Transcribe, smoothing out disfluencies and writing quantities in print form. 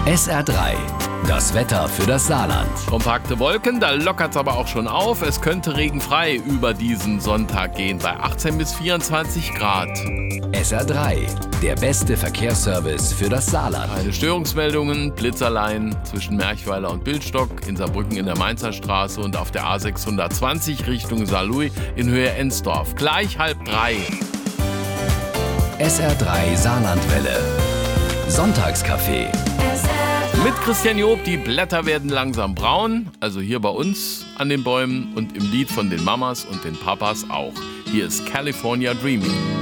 SR3, das Wetter für das Saarland. Kompakte Wolken, da lockert es aber auch schon auf. Es könnte regenfrei über diesen Sonntag gehen, bei 18 bis 24 Grad. SR3, der beste Verkehrsservice für das Saarland. Keine Störungsmeldungen, Blitzerlein zwischen Merchweiler und Bildstock, in Saarbrücken in der Mainzer Straße und auf der A620 Richtung Saarlouis in Höhe Ensdorf. Gleich 2:30. SR3 Saarlandwelle. Sonntagscafé. Mit Christian Job, die Blätter werden langsam braun, also hier bei uns an den Bäumen und im Lied von den Mamas und den Papas auch. Hier ist California Dreaming.